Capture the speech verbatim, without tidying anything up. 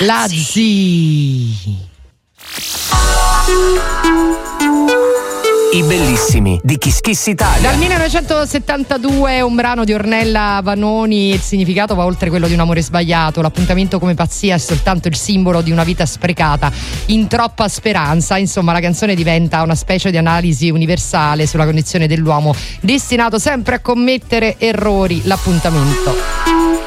Lazzi. I bellissimi di Kiss Kiss Italia. Dal millenovecentosettantadue un brano di Ornella Vanoni. Il significato va oltre quello di un amore sbagliato. L'appuntamento come pazzia è soltanto il simbolo di una vita sprecata in troppa speranza. Insomma, la canzone diventa una specie di analisi universale sulla condizione dell'uomo destinato sempre a commettere errori. L'appuntamento